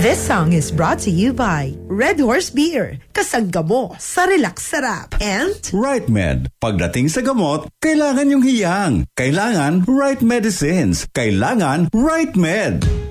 This song is brought to you by Red Horse Beer, kasangga mo sa relax sarap, and Right Med. Pagdating sa gamot, kailangan yung hiyang. Kailangan right medicines. Kailangan Right Med.